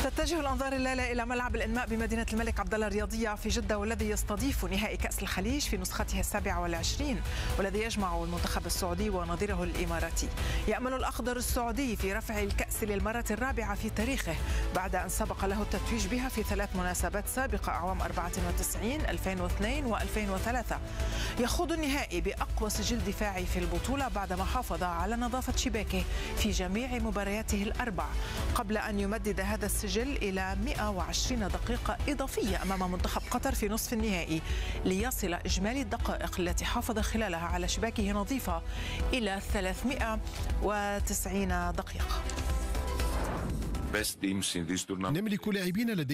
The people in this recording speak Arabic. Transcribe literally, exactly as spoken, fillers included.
تتجه الأنظار الليلة إلى ملعب الإنماء بمدينة الملك عبدالله الرياضية في جدة، والذي يستضيف نهائي كأس الخليج في نسخته السابعة والعشرين، والذي يجمع المنتخب السعودي ونظيره الإماراتي. يأمل الأخضر السعودي في رفع الكأس للمرة الرابعة في تاريخه بعد أن سبق له التتويج بها في ثلاث مناسبات سابقة أعوام أربعة وتسعين، ألفين واثنين وألفين وثلاثة. يخوض النهائي بأقوى سجل دفاعي في البطولة بعدما حافظ على نظافة شباكه في جميع مبارياته الأربع، قبل أن يمدد هذا السجل إلى مئة وعشرين دقيقة إضافية أمام منتخب قطر في نصف النهائي، ليصل إجمالي الدقائق التي حافظ خلالها على شباكه نظيفة إلى ثلاثمئة وتسعين دقيقة. نملك لاعبين لديهم